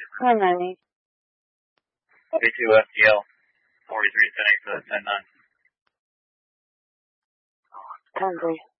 Hi, Manny. B2 FTL, 43 Phoenix, 10-9. 10-3.